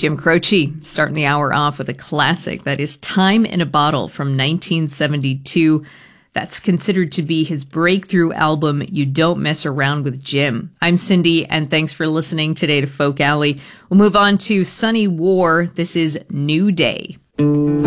Jim Croce starting the hour off with a classic that is Time in a Bottle from 1972. That's considered to be his breakthrough album, You Don't Mess Around with Jim. I'm Cindy, and thanks for listening today to Folk Alley. We'll move on to Sunny War. This is New Day.